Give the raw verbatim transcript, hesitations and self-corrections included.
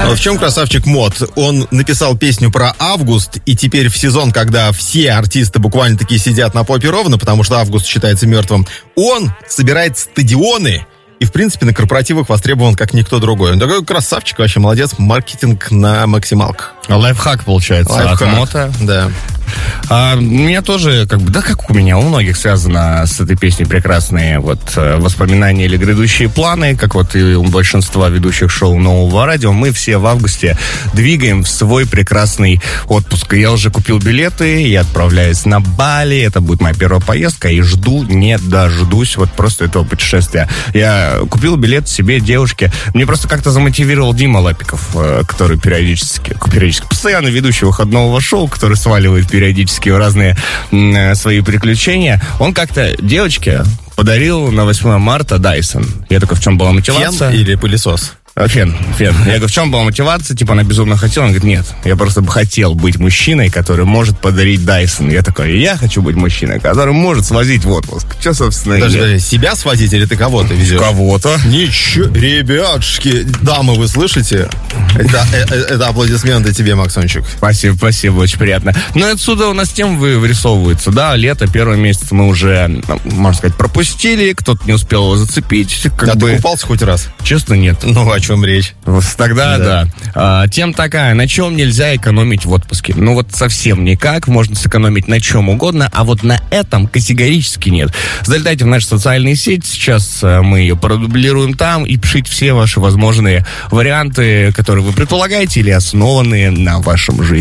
В чем красавчик Мот? Он написал песню про август, и теперь в сезон, когда все артисты буквально такие сидят на попе ровно, потому что август считается мертвым, он собирает стадионы и, в принципе, на корпоративах востребован как никто другой. Он такой красавчик, вообще молодец, маркетинг на максималках. Лайфхак, получается, Лайфхак. от Мота. Да. А, у меня тоже, как бы, да как у меня, у многих связано с этой песней прекрасные вот воспоминания или грядущие планы, как вот и у большинства ведущих шоу Нового радио. Мы все в августе двигаем в свой прекрасный отпуск. Я уже купил билеты, я отправляюсь на Бали, это будет моя первая поездка, и жду, не дождусь вот просто этого путешествия. Я купил билет себе, девушке. Мне просто как-то замотивировал Дима Лапиков, который периодически, периодически постоянно ведущий выходного шоу, который сваливает периодически в разные м, свои приключения. Он как-то девочке подарил на восьмое марта Dyson. Я такой, в чем была мотивация? Фен или пылесос? Фен, фен. Я говорю, в чем была мотивация? Типа, она безумно хотела. Он говорит, нет, я просто бы хотел быть мужчиной, который может подарить Dyson. Я такой, я хочу быть мужчиной, который может свозить в отпуск. Че, собственно, Даже я... себя свозить или ты кого-то везешь? Кого-то. Ничего, ребятушки, дамы, вы слышите? Это, это, это аплодисменты тебе, Максончик. Спасибо, спасибо, очень приятно. Ну, и отсюда у нас тем вы вырисовывается, да, лето, первый месяц мы уже, можно сказать, пропустили, кто-то не успел его зацепить. Как а бы... ты купался хоть раз? Честно, нет. Ну, о чем речь? Тогда, да. да. А, тем такая, на чем нельзя экономить в отпуске? Ну, вот совсем никак, можно сэкономить на чем угодно, а вот на этом категорически нет. Залетайте в наши социальные сети, сейчас мы ее продублируем там, и пишите все ваши возможные варианты, которые вы предполагаете или основанные на вашем жизни.